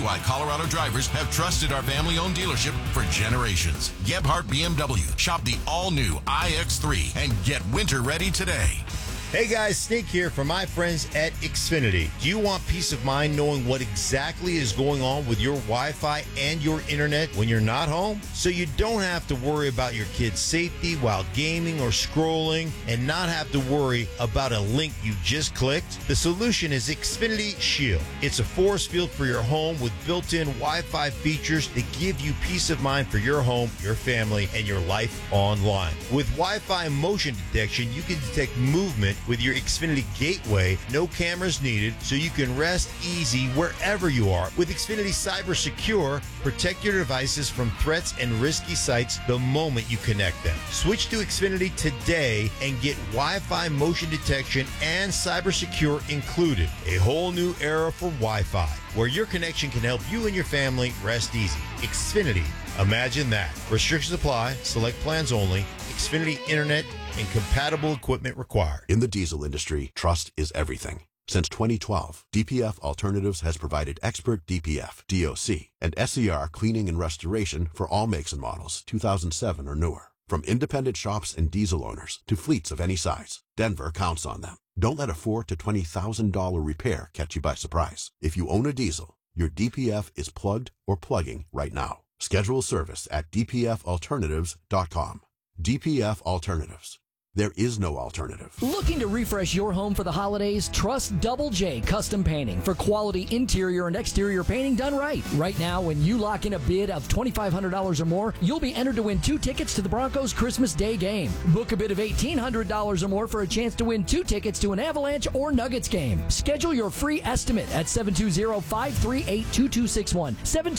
why Colorado drivers have trusted our family-owned dealership for generations. Gebhardt BMW. Shop the all-new iX3 and get winter ready today. Hey guys, Snake here from my friends at Xfinity. Do you want peace of mind knowing what exactly is going on with your Wi-Fi and your internet when you're not home? So you don't have to worry about your kids' safety while gaming or scrolling and not have to worry about a link you just clicked? The solution is Xfinity Shield. It's a force field for your home with built-in Wi-Fi features that give you peace of mind for your home, your family, and your life online. With Wi-Fi motion detection, you can detect movement with your Xfinity Gateway. No cameras needed, so you can rest easy wherever you are. With Xfinity Cyber Secure, protect your devices from threats and risky sites the moment you connect them. Switch to Xfinity today and get Wi-Fi motion detection and Cyber Secure included. A whole new era for Wi-Fi, where your connection can help you and your family rest easy. Xfinity. Imagine that. Restrictions apply. Select plans only. Xfinity Internet and compatible equipment required. In the diesel industry, trust is everything. Since 2012, DPF Alternatives has provided expert DPF, DOC, and SCR cleaning and restoration for all makes and models, 2007 or newer. From independent shops and diesel owners to fleets of any size, Denver counts on them. Don't let a $4,000 to $20,000 repair catch you by surprise. If you own a diesel, your DPF is plugged or plugging right now. Schedule service at dpfalternatives.com. DPF Alternatives. There is no alternative. Looking to refresh your home for the holidays? Trust Double J Custom Painting for quality interior and exterior painting done right. Right now, when you lock in a bid of $2,500 or more, you'll be entered to win 2 tickets to the Broncos Christmas Day game. Book a bid of $1,800 or more for a chance to win 2 tickets to an Avalanche or Nuggets game. Schedule your free estimate at 720-538-2261.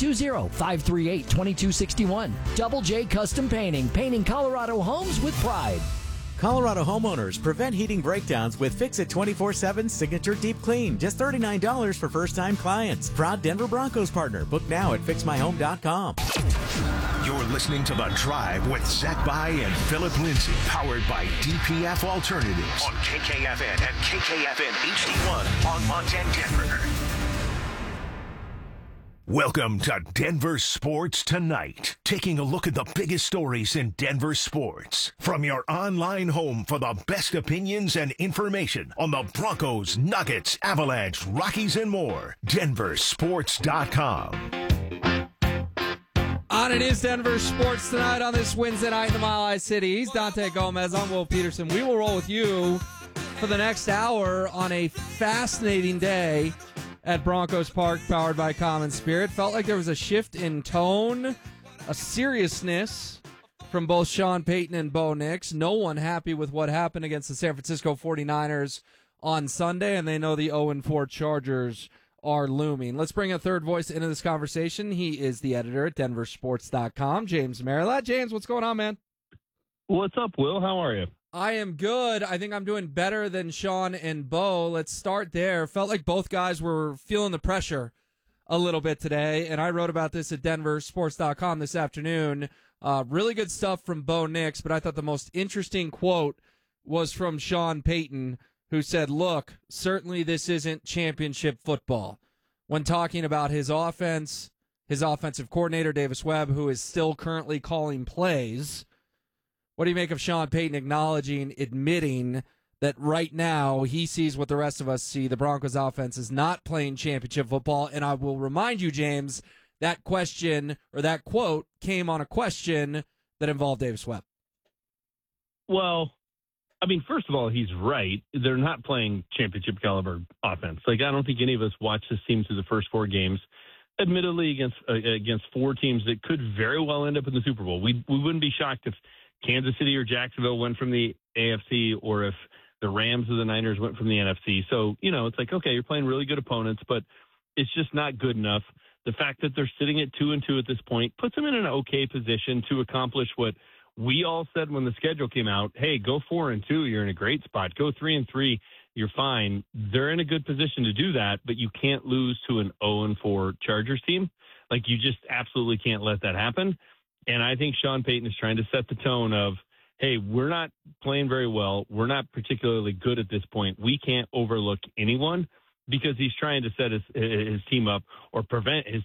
720-538-2261. Double J Custom Painting. Painting Colorado homes with pride. Colorado homeowners prevent heating breakdowns with Fix-It 24/7 Signature Deep Clean. Just $39 for first-time clients. Proud Denver Broncos partner. Book now at fixmyhome.com. You're listening to The Drive with Zach By and Philip Lindsay. Powered by DPF Alternatives on KKFN and KKFN HD1 on Montana, Denver. Welcome to Denver Sports Tonight. Taking a look at the biggest stories in Denver sports. From your online home for the best opinions and information on the Broncos, Nuggets, Avalanche, Rockies, and more. DenverSports.com. On it is Denver Sports Tonight on this Wednesday night in the Mile High City. He's Dante Gomez. I'm Will Peterson. We will roll with you for the next hour on a fascinating day at Broncos Park, powered by Common Spirit. Felt like there was a shift in tone, a seriousness from both Sean Payton and Bo Nix. No one happy with what happened against the San Francisco 49ers on Sunday, and they know the 0-4 Chargers are looming. Let's bring a third voice into this conversation. He is the editor at denversports.com, James Marilat. James, what's going on, man? What's up, Will? How are you? I am good. I think I'm doing better than Sean and Bo. Let's start there. Felt like both guys were feeling the pressure a little bit today, and I wrote about this at denversports.com this afternoon. Really good stuff from Bo Nix, but I thought the most interesting quote was from Sean Payton, who said, look, certainly this isn't championship football. When talking about his offense, his offensive coordinator, Davis Webb, who is still currently calling plays. What do you make of Sean Payton admitting that right now he sees what the rest of us see? The Broncos offense is not playing championship football. And I will remind you, James, that question or that quote came on a question that involved Davis Webb. Well, I mean, first of all, he's right. They're not playing championship caliber offense. Like, I don't think any of us watched this team through the first 4 games, admittedly against 4 teams that could very well end up in the Super Bowl. We wouldn't be shocked if Kansas City or Jacksonville went from the AFC, or if the Rams or the Niners went from the NFC. So, it's like, okay, you're playing really good opponents, but it's just not good enough. The fact that they're sitting at 2-2 at this point puts them in an okay position to accomplish what we all said when the schedule came out. Hey, go 4-2, you're in a great spot. Go 3-3, you're fine. They're in a good position to do that, but you can't lose to an 0-4 Chargers team. Like, you just absolutely can't let that happen. And I think Sean Payton is trying to set the tone of, hey, we're not playing very well. We're not particularly good at this point. We can't overlook anyone, because he's trying to set his team up or prevent his